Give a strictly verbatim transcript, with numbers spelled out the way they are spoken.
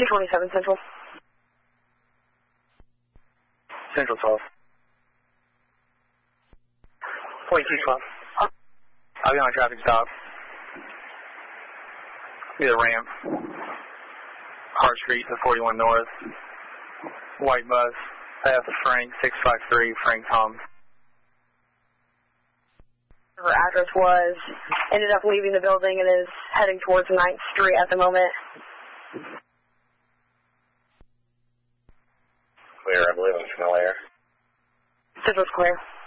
two twenty-seven Central. Central twelve. forty-two twelve. I'll be on a traffic stop. Be the ramp. Hart Street to forty-one North. White bus. F Frank six five three, Frank Tom. Her address was, ended up leaving the building and is heading towards ninth Street at the moment. Clear, I believe I'm familiar. Central's clear.